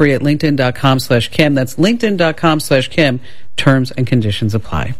free at linkedin.com/Kim. That's linkedin.com/Kim. Terms and conditions apply.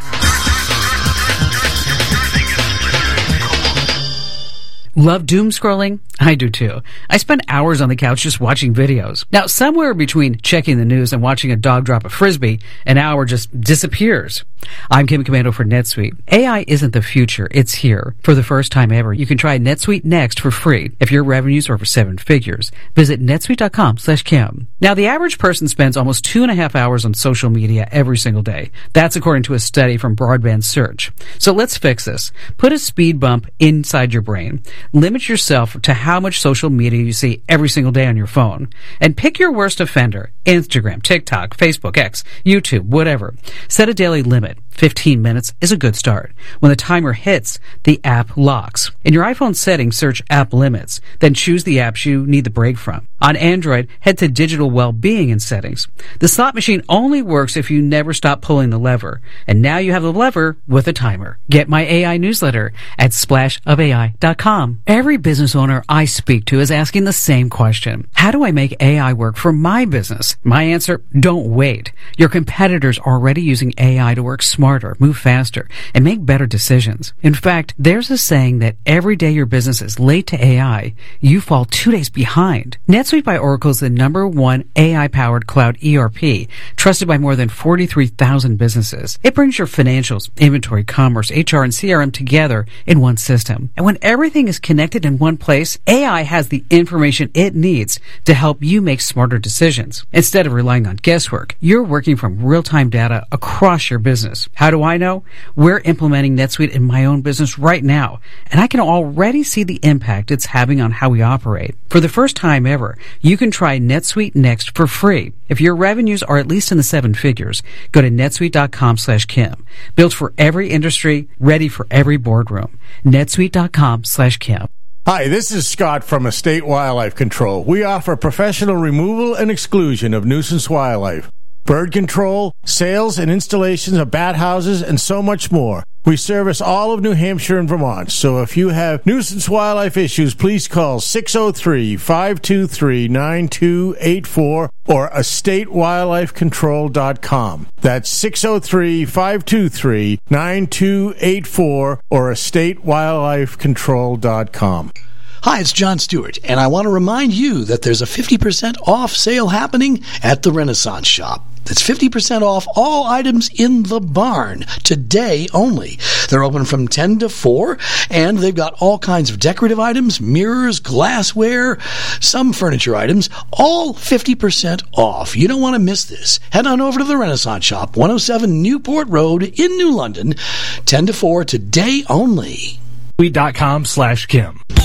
Love doom scrolling? I do too. I spend hours on the couch just watching videos. Now, somewhere between checking the news and watching a dog drop a frisbee, an hour just disappears. I'm Kim Komando for NetSuite. AI isn't the future, it's here. For the first time ever, you can try NetSuite Next for free. If your revenues are over 7 figures, visit netsuite.com/Kim. Now, the average person spends almost 2.5 hours on social media every single day. That's according to a study from Broadband Search. So let's fix this. Put a speed bump inside your brain. Limit yourself to how much social media you see every single day on your phone. And pick your worst offender. Instagram, TikTok, Facebook, X, YouTube, whatever. Set a daily limit. 15 minutes is a good start. When the timer hits, the app locks. In your iPhone settings, search App Limits. Then choose the apps you need the break from. On Android, head to Digital Wellbeing in Settings. The slot machine only works if you never stop pulling the lever. And now you have the lever with a timer. Get my AI newsletter at splashofai.com. Every business owner I speak to is asking the same question. How do I make AI work for my business? My answer, don't wait. Your competitors are already using AI to work smarter, move faster, and make better decisions. In fact, there's a saying that every day your business is late to AI, you fall 2 days behind. NetSuite by Oracle is the #1 AI-powered cloud ERP, trusted by more than 43,000 businesses. It brings your financials, inventory, commerce, HR, and CRM together in one system. And when everything is connected in one place, AI has the information it needs to help you make smarter decisions. Instead of relying on guesswork, you're working from real-time data across your business. How do I know? We're implementing NetSuite in my own business right now, and I can already see the impact it's having on how we operate. For the first time ever, you can try NetSuite Next for free. If your revenues are at least in the 7 figures, go to netsuite.com/Kim. Built for every industry, ready for every boardroom. netsuite.com/Kim. Hi, this is Scott from Estate Wildlife Control. We offer professional removal and exclusion of nuisance wildlife, bird control, sales and installations of bat houses, and so much more. We service all of New Hampshire and Vermont, so if you have nuisance wildlife issues, please call 603-523-9284 or estatewildlifecontrol.com. That's 603-523-9284 or estatewildlifecontrol.com. Hi, it's John Stewart, and I want to remind you that there's a 50% off sale happening at the Renaissance Shop. That's 50% off all items in the barn, today only. They're open from 10 to 4, and they've got all kinds of decorative items, mirrors, glassware, some furniture items, all 50% off. You don't want to miss this. Head on over to the Renaissance Shop, 107 Newport Road in New London, 10 to 4, today only. NetSuite.com/Kim.